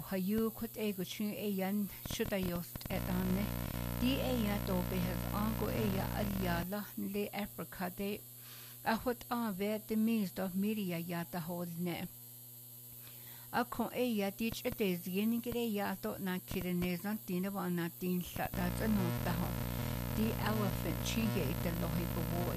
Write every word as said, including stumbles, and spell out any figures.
hayu kut ego chun eyan shudayost etane. Di eya do behes ango eya aliala le Africa de ahot ave de means of media yata hodne. Akon eya dich a days yenigre yato na kirenezan dina wana din sata no taho. The elephant chinge the lohi boy